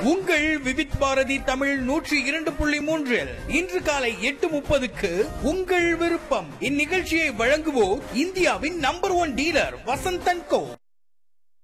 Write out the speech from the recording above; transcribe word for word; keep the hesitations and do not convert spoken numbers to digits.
உங்கள் விவித் பாரதி தமிழ் நூற்றி இரண்டு புள்ளி மூன்றில் இன்று காலை எட்டு முப்பதுக்கு உங்கள் விருப்பம். இந்நிகழ்ச்சியை வழங்குவோர் இந்தியாவின் number one dealer Vasanth and go.